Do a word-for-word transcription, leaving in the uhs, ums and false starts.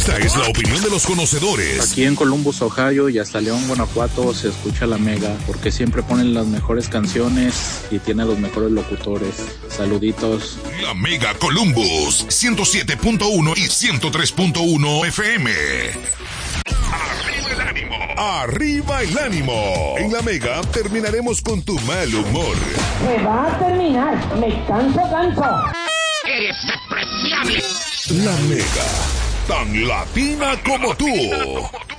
Esta es la opinión de los conocedores. Aquí en Columbus, Ohio y hasta León, Guanajuato se escucha La Mega porque siempre ponen las mejores canciones y tiene los mejores locutores. Saluditos. La Mega Columbus, ciento siete punto uno y ciento tres punto uno F M. Arriba el ánimo. Arriba el ánimo. En La Mega terminaremos con tu mal humor. Se va a terminar. Me canso, canso. Eres despreciable. La Mega, tan latina como tú.